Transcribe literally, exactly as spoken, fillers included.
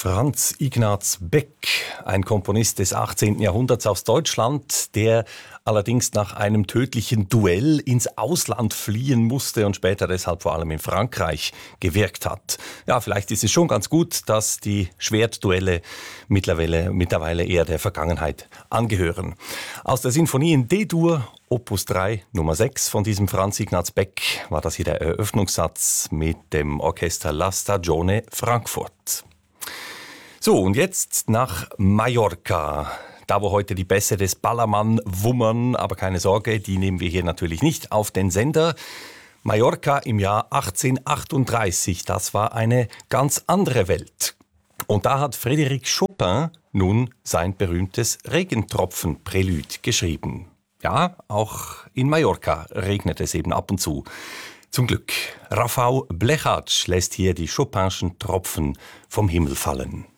Franz Ignaz Beck, ein Komponist des achtzehnten Jahrhunderts aus Deutschland, der allerdings nach einem tödlichen Duell ins Ausland fliehen musste und später deshalb vor allem in Frankreich gewirkt hat. Ja, vielleicht ist es schon ganz gut, dass die Schwertduelle mittlerweile, mittlerweile eher der Vergangenheit angehören. Aus der Sinfonie in D-Dur, Opus drei, Nummer sechs von diesem Franz Ignaz Beck, war das hier der Eröffnungssatz mit dem Orchester La Stagione Frankfurt. So, und jetzt nach Mallorca. Da, wo heute die Bässe des Ballermann wummern, aber keine Sorge, die nehmen wir hier natürlich nicht auf den Sender. Mallorca im Jahr achtzehnhundertachtunddreißig, das war eine ganz andere Welt. Und da hat Frédéric Chopin nun sein berühmtes Regentropfen-Prälud geschrieben. Ja, auch in Mallorca regnet es eben ab und zu. Zum Glück. Rafał Blechacz lässt hier die Chopinschen Tropfen vom Himmel fallen.